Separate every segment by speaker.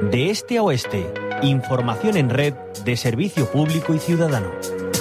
Speaker 1: De este a oeste, información en red de servicio público y ciudadano.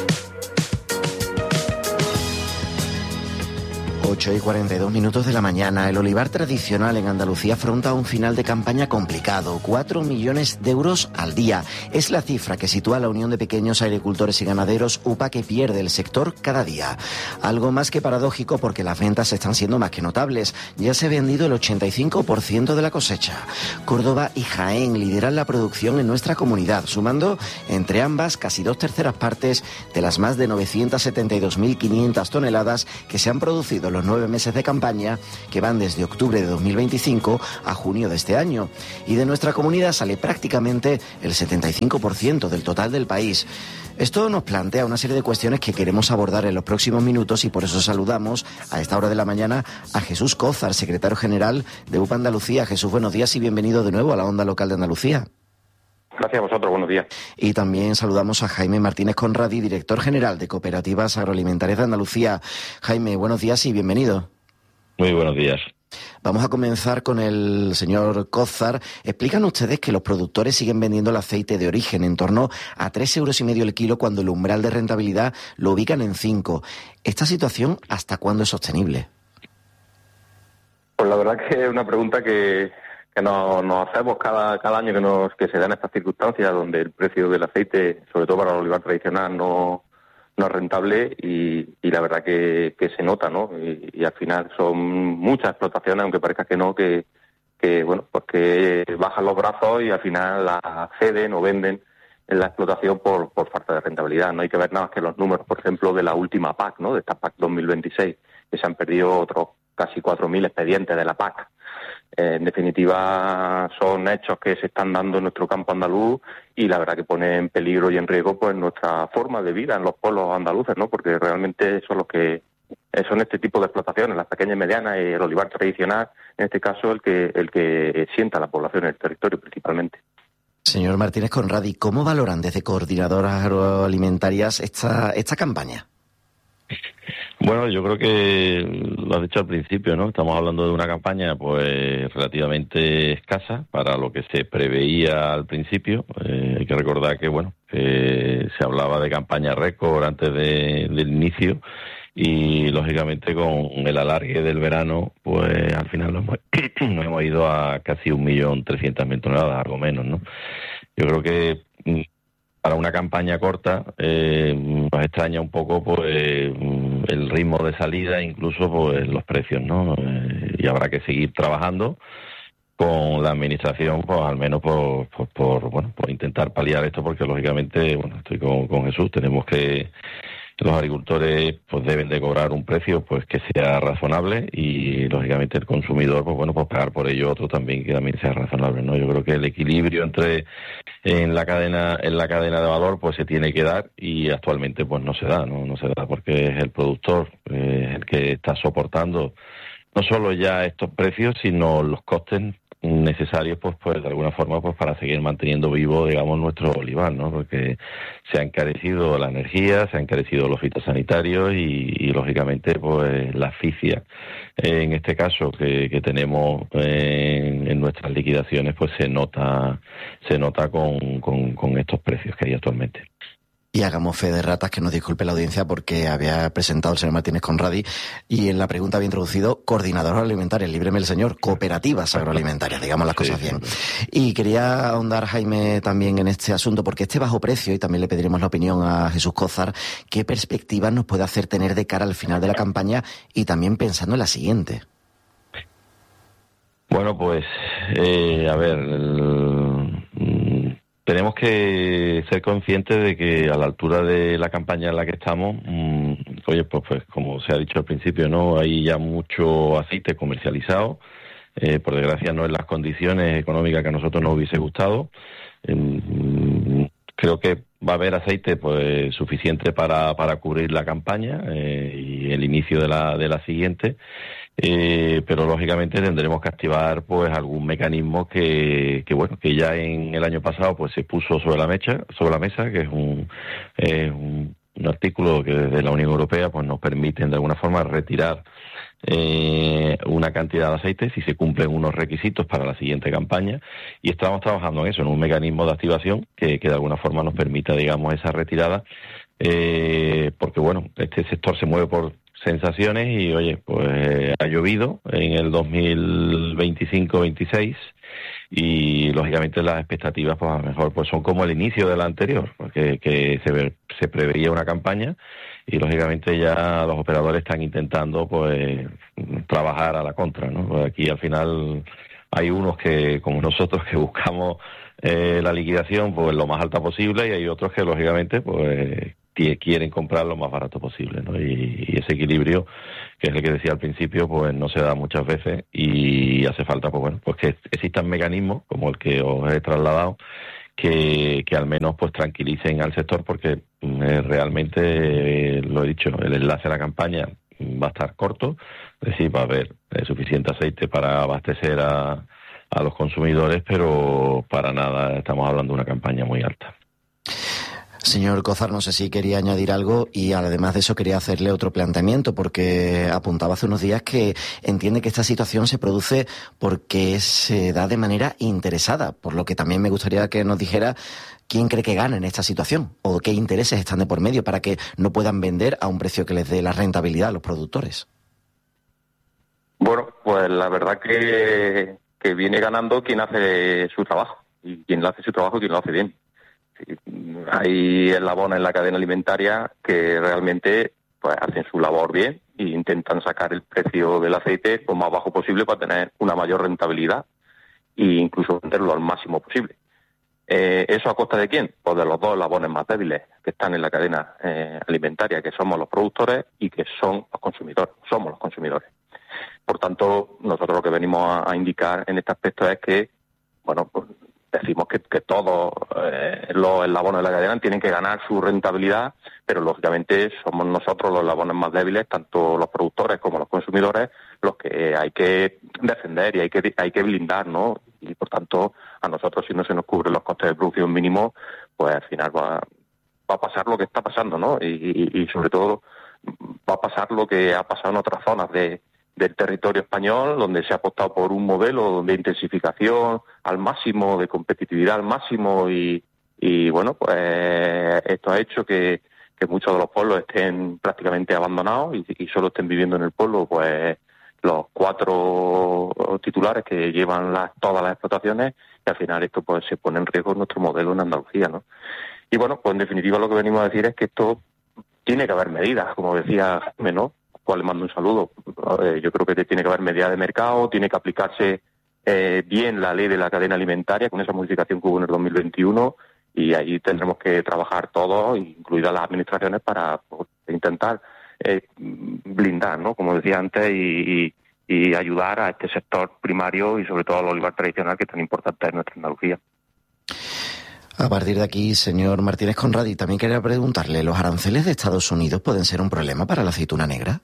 Speaker 2: 8:42 de la mañana. El olivar tradicional en Andalucía afronta un final de campaña complicado. 4 millones de euros al día. Es la cifra que sitúa la Unión de Pequeños Agricultores y Ganaderos, UPA, que pierde el sector cada día. Algo más que paradójico porque las ventas están siendo más que notables. Ya se ha vendido el 85% de la cosecha. Córdoba y Jaén lideran la producción en nuestra comunidad, sumando entre ambas casi 2/3 partes de las más de 972.500 toneladas que se han producido los 9 meses de campaña que van desde octubre de 2025 a junio de este año. Y de nuestra comunidad sale prácticamente el 75% del total del país. Esto nos plantea una serie de cuestiones que queremos abordar en los próximos minutos y por eso saludamos a esta hora de la mañana a Jesús Cózar, secretario general de UPA Andalucía. Jesús, buenos días y bienvenido de nuevo a la Onda Local de Andalucía.
Speaker 3: Gracias a vosotros, buenos días.
Speaker 2: Y también saludamos a Jaime Martínez Conradi, director general de Cooperativas Agroalimentarias de Andalucía. Jaime, buenos días y bienvenido.
Speaker 4: Muy buenos días.
Speaker 2: Vamos a comenzar con el señor Cózar. Explican ustedes que los productores siguen vendiendo el aceite de origen en torno a 3,5 € el kilo cuando el umbral de rentabilidad lo ubican en 5. ¿Esta situación hasta cuándo es sostenible?
Speaker 3: Pues la verdad que es una pregunta que nos hacemos cada año que se dan estas circunstancias donde el precio del aceite, sobre todo para el olivar tradicional, no es rentable y la verdad que se nota, ¿no? Y al final son muchas explotaciones, aunque parezca que no, que bueno, pues que bajan los brazos y al final la ceden o venden en la explotación por falta de rentabilidad. No hay que ver nada más que los números, por ejemplo, de la última PAC, ¿no? De esta PAC 2026, que se han perdido otros casi 4.000 expedientes de la PAC. En definitiva, son hechos que se están dando en nuestro campo andaluz y la verdad que pone en peligro y en riesgo pues nuestra forma de vida en los pueblos andaluces, ¿no? Porque realmente son los que son este tipo de explotaciones, las pequeñas y medianas y el olivar tradicional, en este caso el que sienta a la población en el territorio principalmente.
Speaker 2: Señor Martínez Conradi, ¿cómo valoran desde Coordinadoras Agroalimentarias esta campaña?
Speaker 4: Bueno, yo creo que lo has dicho al principio, ¿no? Estamos hablando de una campaña pues relativamente escasa para lo que se preveía al principio. Hay que recordar que, bueno, se hablaba de campaña récord antes del inicio y, lógicamente, con el alargue del verano, pues al final nos hemos ido a casi 1.300.000 toneladas, algo menos, ¿no? Yo creo que para una campaña corta nos extraña un poco pues el ritmo de salida, incluso pues los precios, ¿no? Y habrá que seguir trabajando con la administración, pues al menos por intentar paliar esto, porque lógicamente, bueno, estoy con Jesús, tenemos que los agricultores pues deben de cobrar un precio pues que sea razonable y lógicamente el consumidor pues bueno, pues pagar por ello otro también que también sea razonable, ¿no? Yo creo que el equilibrio en la cadena de valor pues se tiene que dar y actualmente pues no se da porque es el productor el que está soportando no solo ya estos precios, sino los costes necesarios pues de alguna forma pues para seguir manteniendo vivo, digamos, nuestro olivar, ¿no? Porque se ha encarecido la energía, se han encarecido los fitosanitarios y lógicamente pues la asfixia en este caso que tenemos en nuestras liquidaciones pues se nota con estos precios que hay actualmente.
Speaker 2: Y hagamos fe de ratas, que nos disculpe la audiencia porque había presentado el señor Martínez Conradi y en la pregunta había introducido coordinadoras agroalimentarias, líbreme el señor, cooperativas agroalimentarias, digamos las cosas bien. Y quería ahondar, Jaime, también en este asunto, porque este bajo precio, y también le pediremos la opinión a Jesús Cózar, ¿qué perspectivas nos puede hacer tener de cara al final de la campaña y también pensando en la siguiente?
Speaker 4: Bueno, pues, tenemos que ser conscientes de que a la altura de la campaña en la que estamos, pues como se ha dicho al principio, no hay ya mucho aceite comercializado, por desgracia no en las condiciones económicas que a nosotros nos hubiese gustado. Creo que va a haber aceite pues suficiente para cubrir la campaña y el inicio de la siguiente. Pero lógicamente tendremos que activar pues algún mecanismo que ya en el año pasado pues se puso sobre la mesa, que es un artículo que desde la Unión Europea pues nos permiten de alguna forma retirar una cantidad de aceite si se cumplen unos requisitos para la siguiente campaña, y estamos trabajando en eso, en un mecanismo de activación que de alguna forma nos permita, digamos, esa retirada, porque bueno, este sector se mueve por sensaciones y oye, pues ha llovido en el 2025-26 y lógicamente las expectativas pues a lo mejor pues son como el inicio de la anterior, porque se preveía una campaña y lógicamente ya los operadores están intentando pues trabajar a la contra, ¿no? Pues aquí al final hay unos que, como nosotros, que buscamos la liquidación pues lo más alta posible, y hay otros que lógicamente pues quieren comprar lo más barato posible, ¿no? Y ese equilibrio, que es el que decía al principio, pues no se da muchas veces, y hace falta pues bueno, pues que existan mecanismos como el que os he trasladado que al menos pues tranquilicen al sector, porque realmente, lo he dicho, el enlace a la campaña va a estar corto, es decir, va a haber suficiente aceite para abastecer a los consumidores, pero para nada estamos hablando de una campaña muy alta.
Speaker 2: Señor Cózar, no sé si quería añadir algo, y además de eso quería hacerle otro planteamiento, porque apuntaba hace unos días que entiende que esta situación se produce porque se da de manera interesada, por lo que también me gustaría que nos dijera quién cree que gana en esta situación o qué intereses están de por medio para que no puedan vender a un precio que les dé la rentabilidad a los productores.
Speaker 3: Bueno, pues la verdad que viene ganando quien hace su trabajo, y quien hace su trabajo, quien lo hace bien. Hay eslabones en la cadena alimentaria que realmente pues hacen su labor bien e intentan sacar el precio del aceite lo más bajo posible para tener una mayor rentabilidad e incluso venderlo al máximo posible. ¿Eso a costa de quién? Pues de los dos eslabones más débiles que están en la cadena alimentaria, que somos los productores y que son los consumidores. Somos los consumidores. Por tanto, nosotros lo que venimos a indicar en este aspecto es que, bueno, pues decimos que todos los eslabones de la cadena tienen que ganar su rentabilidad, pero lógicamente somos nosotros los eslabones más débiles, tanto los productores como los consumidores, los que hay que defender y hay que blindar, ¿no? Y por tanto, a nosotros, si no se nos cubren los costes de producción mínimos, pues al final va a pasar lo que está pasando, ¿no? Y sobre todo va a pasar lo que ha pasado en otras zonas del territorio español, donde se ha apostado por un modelo de intensificación al máximo, de competitividad al máximo, y bueno, pues esto ha hecho que muchos de los pueblos estén prácticamente abandonados y solo estén viviendo en el pueblo pues los 4 titulares que llevan todas las explotaciones, y al final esto pues se pone en riesgo nuestro modelo en Andalucía, ¿no? Y bueno, pues en definitiva lo que venimos a decir es que esto tiene que haber medidas, como decía Jaime, ¿no? Cual le mando un saludo. Yo creo que tiene que haber medidas de mercado, tiene que aplicarse bien la ley de la cadena alimentaria con esa modificación que hubo en el 2021, y ahí tendremos que trabajar todos, incluidas las administraciones, para intentar blindar, ¿no? Como decía antes, y ayudar a este sector primario y sobre todo al olivar tradicional, que es tan importante en nuestra Andalucía.
Speaker 2: A partir de aquí, señor Martínez Conradi, también quería preguntarle, ¿los aranceles de Estados Unidos pueden ser un problema para la aceituna negra?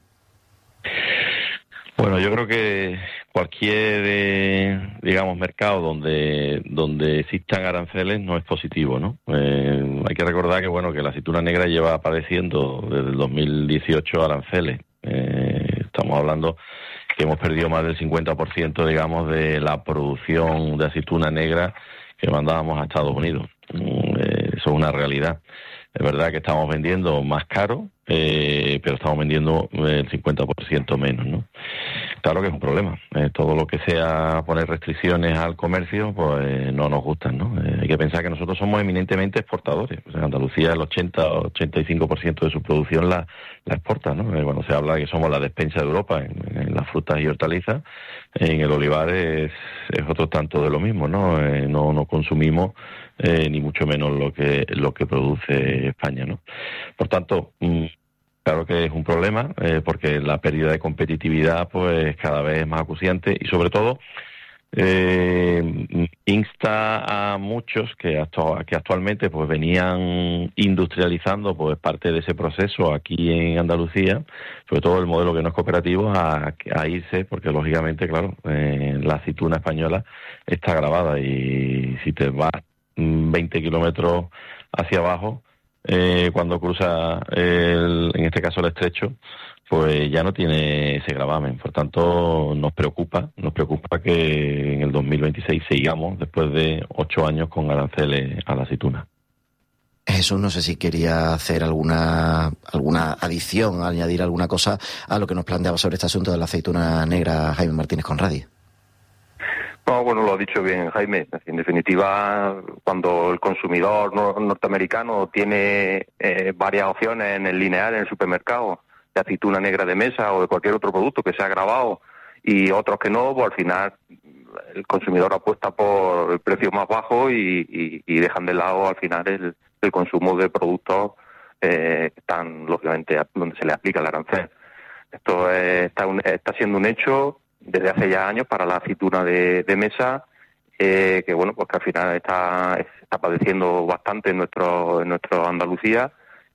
Speaker 4: Bueno, yo creo que cualquier, digamos, mercado donde existan aranceles no es positivo, ¿no? Hay que recordar que, bueno, que la aceituna negra lleva padeciendo desde el 2018 aranceles. Estamos hablando que hemos perdido más del 50%, digamos, de la producción de aceituna negra que mandábamos a Estados Unidos. Eso es una realidad. Es verdad que estamos vendiendo más caro, pero estamos vendiendo el 50% menos, ¿no? Claro que es un problema. Todo lo que sea poner restricciones al comercio, pues no nos gustan, ¿no? Hay que pensar que nosotros somos eminentemente exportadores. O sea, Andalucía el 80-85% de su producción la exporta, ¿no? Cuando se habla de que somos la despensa de Europa en las frutas y hortalizas, en el olivar es otro tanto de lo mismo, ¿no? No consumimos ni mucho menos lo que produce España, ¿no? Por tanto, claro que es un problema, porque la pérdida de competitividad pues cada vez es más acuciante, y sobre todo insta a muchos que actualmente pues venían industrializando pues parte de ese proceso aquí en Andalucía, sobre todo el modelo que no es cooperativo, a irse, porque lógicamente, claro, la aceituna española está grabada, y si te vas 20 kilómetros hacia abajo, cuando cruza en este caso el estrecho, pues ya no tiene ese gravamen. Por tanto, nos preocupa que en el 2026 sigamos después de 8 años con aranceles a la aceituna.
Speaker 2: Jesús, no sé si quería hacer alguna adición, añadir alguna cosa a lo que nos planteaba sobre este asunto de la aceituna negra Jaime Martínez Conradi.
Speaker 3: No, bueno, lo ha dicho bien Jaime. En definitiva, cuando el consumidor norteamericano tiene varias opciones en el lineal, en el supermercado, de aceituna negra de mesa o de cualquier otro producto que sea grabado y otros que no, pues al final el consumidor apuesta por el precio más bajo y dejan de lado al final el consumo de productos que están, lógicamente, donde se le aplica el arancel. Esto está siendo un hecho desde hace ya años para la aceituna de mesa, que bueno, pues que al final está padeciendo bastante en nuestro Andalucía,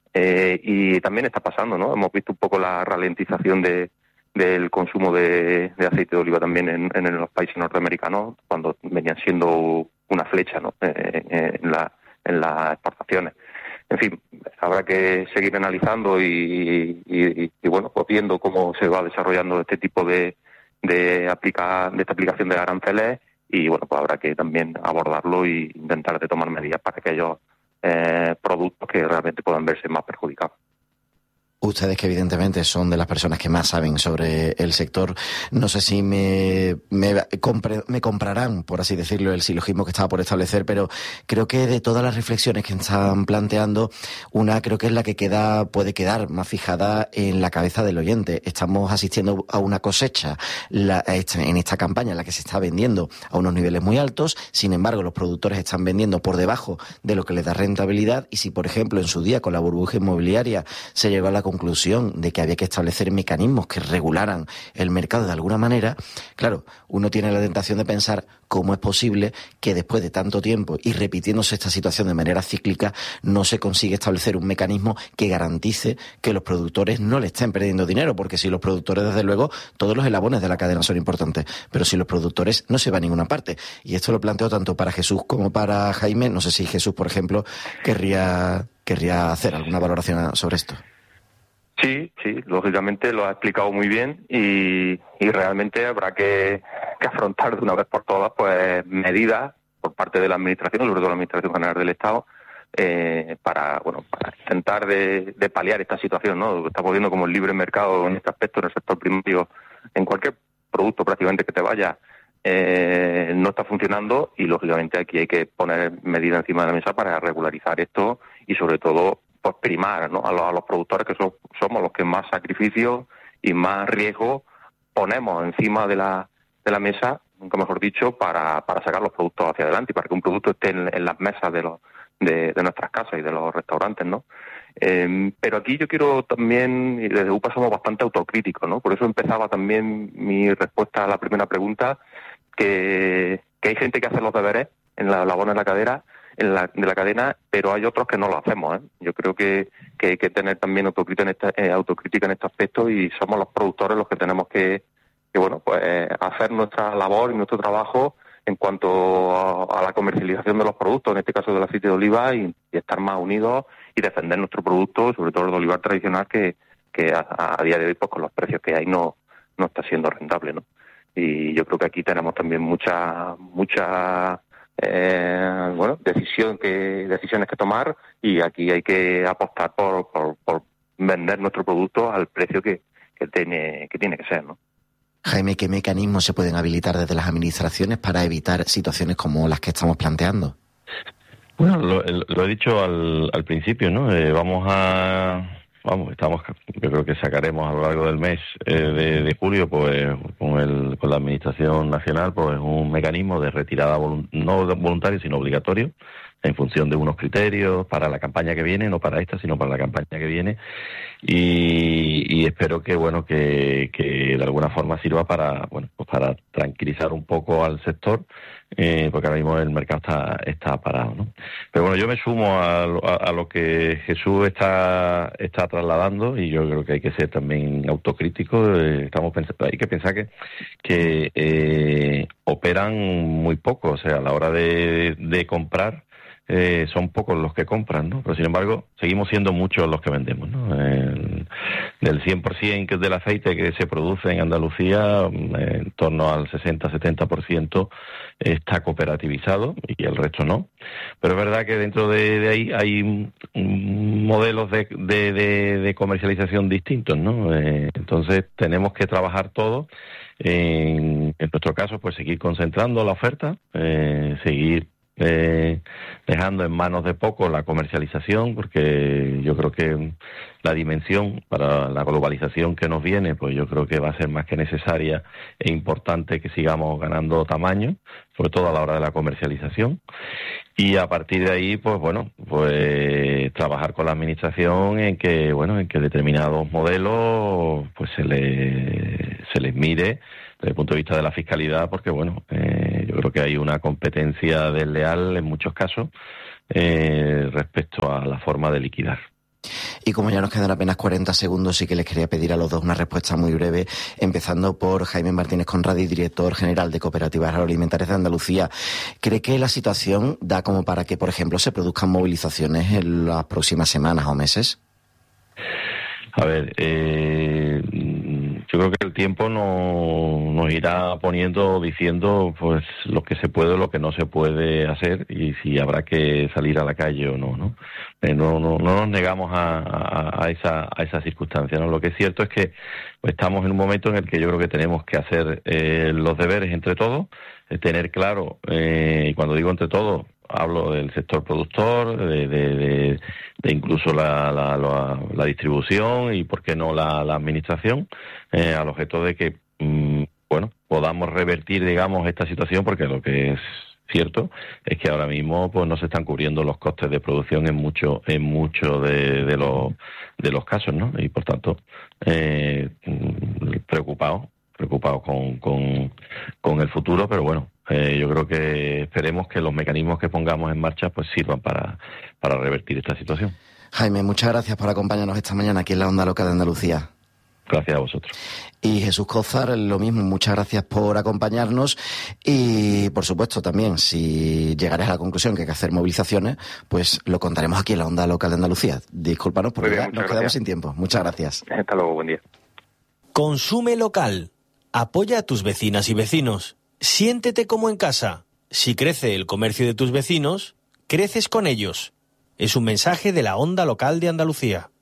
Speaker 3: y también está pasando, ¿no? Hemos visto un poco la ralentización del consumo de aceite de oliva también en los países norteamericanos, cuando venían siendo una flecha, ¿no? En las exportaciones. En fin, habrá que seguir analizando y bueno, pues viendo cómo se va desarrollando este tipo de esta aplicación de aranceles, y bueno, pues habrá que también abordarlo e intentar de tomar medidas para aquellos productos que realmente puedan verse más perjudicados.
Speaker 2: Ustedes, que evidentemente son de las personas que más saben sobre el sector, no sé si me comprarán, por así decirlo, el silogismo que estaba por establecer, pero creo que de todas las reflexiones que están planteando, una creo que es la que puede quedar más fijada en la cabeza del oyente. Estamos asistiendo a una cosecha en esta campaña en la que se está vendiendo a unos niveles muy altos. Sin embargo, los productores están vendiendo por debajo de lo que les da rentabilidad, y si, por ejemplo, en su día con la burbuja inmobiliaria se llegó a la conclusión de que había que establecer mecanismos que regularan el mercado de alguna manera, claro, uno tiene la tentación de pensar cómo es posible que después de tanto tiempo y repitiéndose esta situación de manera cíclica no se consigue establecer un mecanismo que garantice que los productores no le estén perdiendo dinero, porque si los productores, desde luego, todos los eslabones de la cadena son importantes, pero si los productores no se van a ninguna parte. Y esto lo planteo tanto para Jesús como para Jaime. No sé si Jesús, por ejemplo, querría hacer alguna valoración sobre esto.
Speaker 3: Sí, lógicamente lo ha explicado muy bien y realmente habrá que afrontar de una vez por todas pues medidas por parte de la Administración, sobre todo la Administración General del Estado, para intentar de paliar esta situación, ¿no? Estamos viendo como el libre mercado en este aspecto, en el sector primario, en cualquier producto prácticamente que te vaya, no está funcionando, y lógicamente aquí hay que poner medidas encima de la mesa para regularizar esto y sobre todo pues primar, ¿no? a los productores, que somos los que más sacrificios y más riesgo ponemos encima de la mesa, nunca mejor dicho, para sacar los productos hacia adelante y para que un producto esté en las mesas de nuestras casas y de los restaurantes, ¿no? Pero aquí yo quiero también, y desde UPA somos bastante autocríticos, ¿no? Por eso empezaba también mi respuesta a la primera pregunta, que hay gente que hace los deberes en la labor de la cadena, pero hay otros que no lo hacemos, ¿eh? Yo creo que hay que tener también autocrítica en este aspecto, y somos los productores los que tenemos que hacer nuestra labor y nuestro trabajo en cuanto a la comercialización de los productos, en este caso del aceite de oliva, y estar más unidos y defender nuestro producto, sobre todo el de olivar tradicional, que a día de hoy, pues con los precios que hay, no está siendo rentable, ¿no? Y yo creo que aquí tenemos también mucha decisiones que tomar, y aquí hay que apostar por vender nuestro producto al precio que tiene que ser, ¿no?
Speaker 2: Jaime, ¿qué mecanismos se pueden habilitar desde las administraciones para evitar situaciones como las que estamos planteando?
Speaker 4: Bueno, lo he dicho al principio, ¿no? Yo creo que sacaremos a lo largo del mes de julio, pues con la Administración Nacional, pues un mecanismo de retirada no voluntario, sino obligatorio, en función de unos criterios para la campaña que viene, no para esta, sino para la campaña que viene, y espero que de alguna forma sirva para tranquilizar un poco al sector, porque ahora mismo el mercado está parado, ¿no? Pero bueno, yo me sumo a lo que Jesús está trasladando, y yo creo que hay que ser también autocrítico. Hay que pensar que operan muy poco, o sea, a la hora de comprar, son pocos los que compran, ¿no? Pero sin embargo, seguimos siendo muchos los que vendemos, ¿no? Del 100% del aceite que se produce en Andalucía, en torno al 60-70% está cooperativizado y el resto no. Pero es verdad que dentro de ahí hay modelos de comercialización distintos, ¿no? Entonces tenemos que trabajar todo. En nuestro caso, pues seguir concentrando la oferta, seguir dejando en manos de pocos la comercialización, porque yo creo que la dimensión para la globalización que nos viene, pues yo creo que va a ser más que necesaria e importante que sigamos ganando tamaño, sobre todo a la hora de la comercialización. Y a partir de ahí, pues bueno, pues trabajar con la administración en que determinados modelos pues se les mire desde el punto de vista de la fiscalidad, porque bueno, yo creo que hay una competencia desleal en muchos casos respecto a la forma de liquidar.
Speaker 2: Y como ya nos quedan apenas 40 segundos, sí que les quería pedir a los dos una respuesta muy breve, empezando por Jaime Martínez Conradi, director general de Cooperativas Agroalimentarias de Andalucía. ¿Cree que la situación da como para que, por ejemplo, se produzcan movilizaciones en las próximas semanas o meses?
Speaker 4: A ver, yo creo que el tiempo nos irá diciendo pues lo que se puede o lo que no se puede hacer y si habrá que salir a la calle o no, ¿no? No nos negamos a esa circunstancia, ¿no? Lo que es cierto es que pues, estamos en un momento en el que yo creo que tenemos que hacer los deberes entre todos, tener claro, y cuando digo entre todos, hablo del sector productor, de incluso la distribución y, por qué no, la administración, al objeto de que, podamos revertir, digamos, esta situación, porque lo que es cierto es que ahora mismo pues no se están cubriendo los costes de producción en mucho de los casos, ¿no? Y, por tanto, preocupado con el futuro, pero bueno, yo creo que esperemos que los mecanismos que pongamos en marcha pues sirvan para revertir esta situación.
Speaker 2: Jaime, muchas gracias por acompañarnos esta mañana aquí en la Onda Local de Andalucía.
Speaker 4: Gracias a vosotros.
Speaker 2: Y Jesús Cózar, lo mismo, muchas gracias por acompañarnos y, por supuesto, también, si llegares a la conclusión que hay que hacer movilizaciones, pues lo contaremos aquí en la Onda Local de Andalucía. Discúlpanos porque ya nos quedamos sin tiempo. Muchas gracias.
Speaker 3: Hasta luego, buen día.
Speaker 1: Consume local. Apoya a tus vecinas y vecinos. Siéntete como en casa. Si crece el comercio de tus vecinos, creces con ellos. Es un mensaje de la Onda Local de Andalucía.